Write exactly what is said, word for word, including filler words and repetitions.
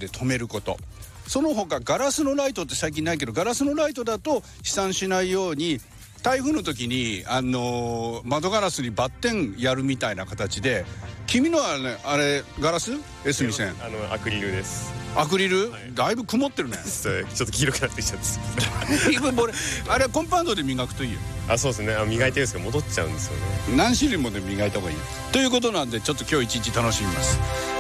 で止めること。その他ガラスのライトって最近ないけど、ガラスのライトだと飛散しないように台風の時に、あのー、窓ガラスにバッテンやるみたいな形で。君のはね、あれガラス？エスにせん。 あのアクリルです。 アクリル、はい、だいぶ曇ってるね。 ちょっと黄色くなってきちゃってあれコンパウンドで磨くといいよ。 あ、そうですね。あ、磨いてるんですけど戻っちゃうんですよね。 何種類もで磨いた方がいいということなんで、ちょっと今日一日楽しみます。